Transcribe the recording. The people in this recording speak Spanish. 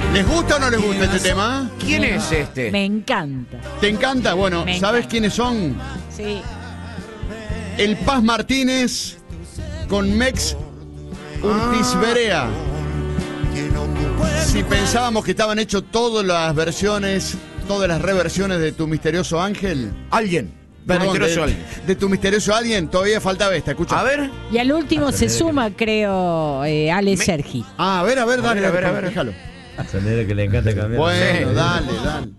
¿Les gusta o no les gusta este tema? ¿Quién es este? Me encanta. ¿Te encanta? Bueno, Me ¿sabes encanta. quiénes son? Sí. El Paz Martínez con Mex Urtiz Berea. Si pensábamos que estaban hechos todas las versiones, todas las reversiones de Tu Misterioso Ángel. Alguien. Perdón, Misterioso alguien. de Tu Misterioso Alguien, todavía faltaba esta, escucha. A ver. Y al último se suma, creo, Ale Sergi. Ah, a ver, dale, A ver, a ver. déjalo. Sonero que le encanta cambiar. Bueno, Sí. dale.